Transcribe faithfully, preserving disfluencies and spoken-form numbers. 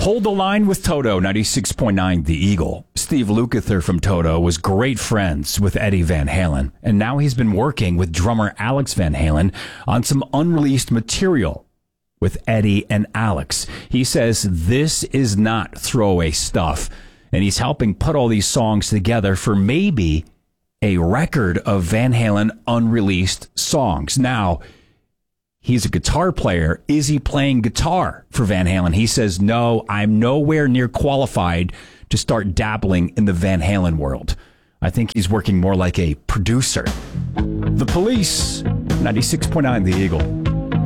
Hold the Line with Toto, ninety-six point nine The Eagle. Steve Lukather from Toto was great friends with Eddie Van Halen, and now he's been working with drummer Alex Van Halen on some unreleased material with Eddie and Alex. He says this is not throwaway stuff, and he's helping put all these songs together for maybe a record of Van Halen unreleased songs. Now, he's a guitar player. Is he playing guitar for Van Halen? He says, no, I'm nowhere near qualified to start dabbling in the Van Halen world. I think he's working more like a producer. The Police, ninety-six point nine The Eagle.